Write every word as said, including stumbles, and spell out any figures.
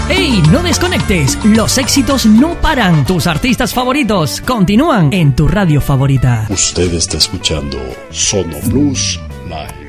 ¡Ey! No desconectes, los éxitos no paran. Tus artistas favoritos continúan en tu radio favorita. Usted está escuchando Sono Blues Live.